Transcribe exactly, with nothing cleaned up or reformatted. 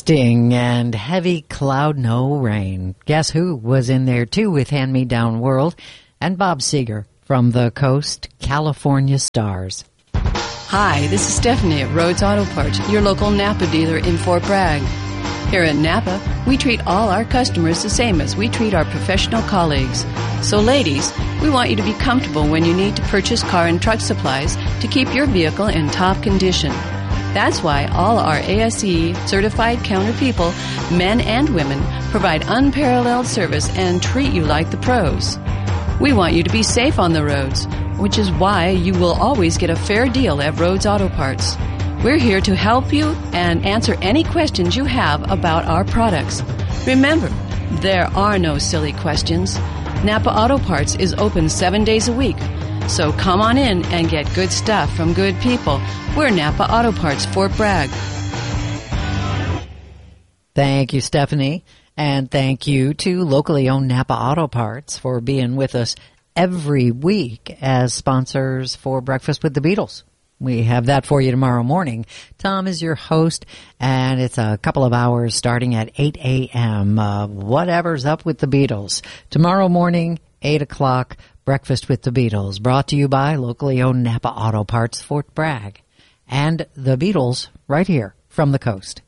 Misting and heavy cloud, no rain. Guess who was in there too with Hand Me Down World? And Bob Seger from the Coast, California Stars. Hi, this is Stephanie at Rhodes Auto Parts, your local Napa dealer in Fort Bragg. Here at Napa, we treat all our customers the same as we treat our professional colleagues. So ladies, we want you to be comfortable when you need to purchase car and truck supplies to keep your vehicle in top condition. That's why all our A S E certified counter people, men and women, provide unparalleled service and treat you like the pros. We want you to be safe on the roads, which is why you will always get a fair deal at Rhodes Auto Parts. We're here to help you and answer any questions you have about our products. Remember, there are no silly questions. Napa Auto Parts is open seven days a week. So come on in and get good stuff from good people. We're Napa Auto Parts, Fort Bragg. Thank you, Stephanie. And thank you to locally owned Napa Auto Parts for being with us every week as sponsors for Breakfast with the Beatles. We have that for you tomorrow morning. Tom is your host, and it's a couple of hours starting at eight a.m. Uh, whatever's up with the Beatles. Tomorrow morning, eight o'clock, Breakfast with the Beatles, brought to you by locally owned Napa Auto Parts, Fort Bragg, and the Beatles right here from the Coast.